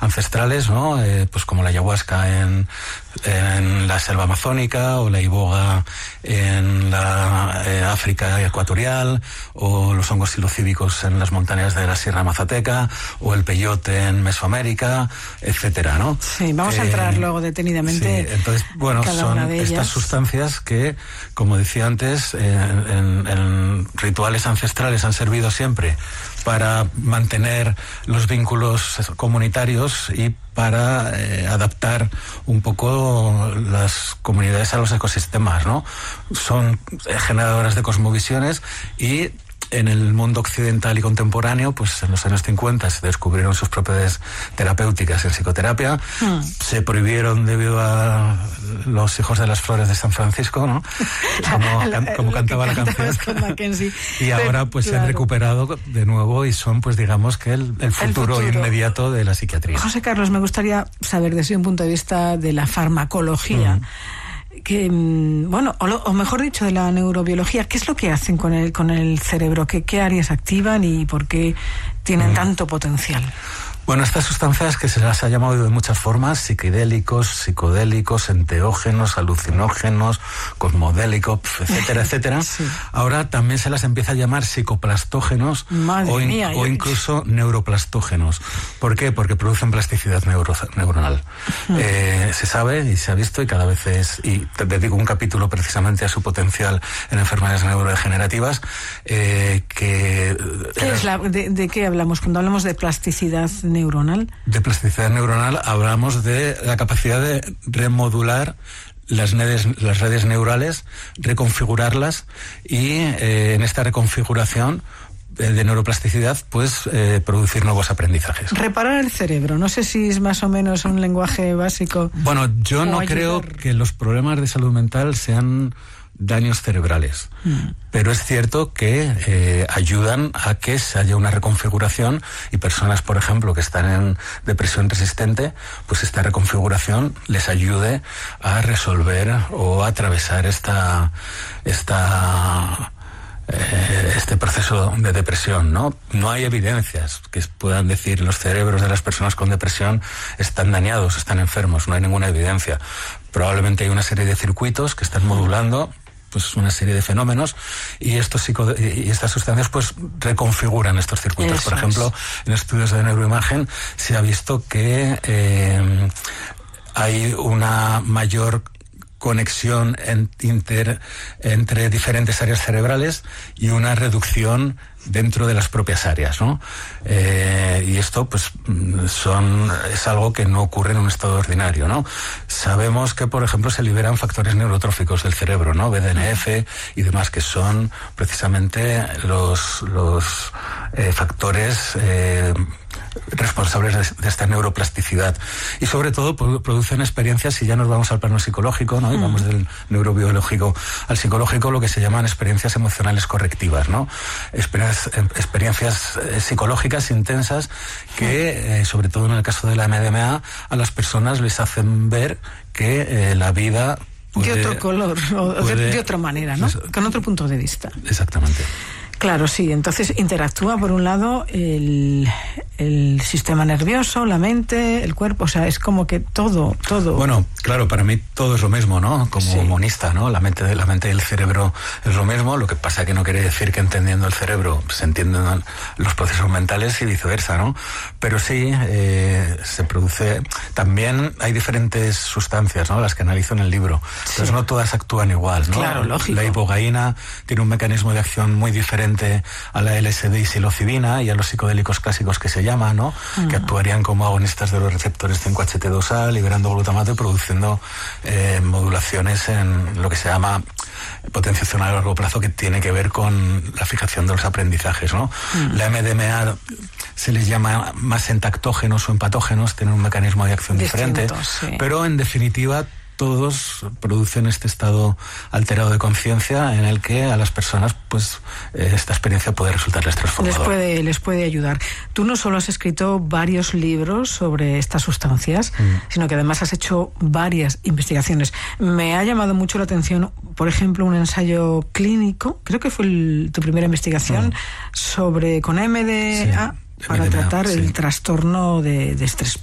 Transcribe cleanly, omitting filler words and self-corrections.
ancestrales, ¿no? Pues como la ayahuasca en la selva amazónica, o la iboga en la África ecuatorial, o los hongos psilocíbicos en las montañas de la Sierra Mazateca, o el peyote en Mesoamérica, etcétera, ¿no? Sí, vamos a entrar luego detenidamente. Sí, entonces, bueno, son estas sustancias que, como decía antes, en rituales ancestrales han servido siempre para mantener los vínculos comunitarios y para adaptar un poco las comunidades a los ecosistemas, ¿no? Son generadoras de cosmovisiones, y en el mundo occidental y contemporáneo, pues en los años 50 se descubrieron sus propiedades terapéuticas en psicoterapia. Se prohibieron debido a los hijos de las flores de San Francisco, ¿no? Como cantaba la canción. Y ahora pues se han recuperado de nuevo y son, pues digamos que el futuro inmediato de la psiquiatría. José Carlos, me gustaría saber desde un punto de vista de la farmacología, que, bueno, o mejor dicho, de la neurobiología, ¿qué es lo que hacen con el cerebro? ¿Qué áreas activan y por qué tienen tanto potencial? Bueno, estas sustancias, que se las ha llamado de muchas formas: psiquidélicos, psicodélicos, enteógenos, alucinógenos, cosmodélicos, etcétera, etcétera. Sí. Ahora también se las empieza a llamar psicoplastógenos o incluso neuroplastógenos. ¿Por qué? Porque producen plasticidad neuronal. Se sabe y se ha visto, y cada vez y te dedico un capítulo precisamente a su potencial en enfermedades neurodegenerativas. ¿De qué hablamos cuando hablamos de plasticidad neuronal? De plasticidad neuronal hablamos de la capacidad de remodular las redes neurales, reconfigurarlas, y en esta reconfiguración de neuroplasticidad, pues producir nuevos aprendizajes. Reparar el cerebro, no sé si es más o menos un lenguaje básico. Bueno, yo no creo que los problemas de salud mental sean daños cerebrales, pero es cierto que ayudan a que se haya una reconfiguración, y personas, por ejemplo, que están en depresión resistente, pues esta reconfiguración les ayude a resolver o a atravesar este proceso de depresión, ¿no? No hay evidencias que puedan decir los cerebros de las personas con depresión están dañados, están enfermos, no hay ninguna evidencia. Probablemente hay una serie de circuitos que están modulando pues una serie de fenómenos, y estas sustancias pues reconfiguran estos circuitos. Por ejemplo, en estudios de neuroimagen se ha visto que hay una mayor conexión entre diferentes áreas cerebrales y una reducción dentro de las propias áreas, ¿no? Y esto pues es algo que no ocurre en un estado ordinario, ¿no? Sabemos que, por ejemplo, se liberan factores neurotróficos del cerebro, ¿no? BDNF y demás, que son precisamente los factores responsables de esta neuroplasticidad, y sobre todo producen experiencias, si ya nos vamos al plano psicológico, ¿no? Y vamos del neurobiológico al psicológico, lo que se llaman experiencias emocionales correctivas, ¿no? Experiencias psicológicas intensas que, sobre todo en el caso de la MDMA, a las personas les hacen ver que la vida de otro color, o de otra manera, ¿no? Con otro punto de vista. Exactamente. Claro, sí. Entonces interactúa, por un lado, el sistema nervioso, la mente, el cuerpo, o sea, es como que todo. Bueno, claro, para mí todo es lo mismo, ¿no? Como monista, ¿no? La mente y el cerebro es lo mismo. Lo que pasa que no quiere decir que entendiendo el cerebro se entiendan los procesos mentales y viceversa, ¿no? Pero sí, se produce. También hay diferentes sustancias, ¿no? Las que analizo en el libro. Entonces no todas actúan igual, ¿no? Claro, lógico. La ibogaína tiene un mecanismo de acción muy diferente a la LSD y psilocibina y a los psicodélicos clásicos que se llaman, ¿no? Que actuarían como agonistas de los receptores 5-HT2A, liberando glutamato y produciendo modulaciones en lo que se llama potenciación a largo plazo, que tiene que ver con la fijación de los aprendizajes, ¿no? La MDMA se les llama más entactógenos o empatógenos, tienen un mecanismo de acción diferente, pero en definitiva todos producen este estado alterado de conciencia en el que a las personas pues esta experiencia puede resultarles transformadora. Les puede ayudar. Tú no solo has escrito varios libros sobre estas sustancias, sino que además has hecho varias investigaciones. Me ha llamado mucho la atención, por ejemplo, un ensayo clínico, creo que fue tu primera investigación, con MDA, para tratar el trastorno de estrés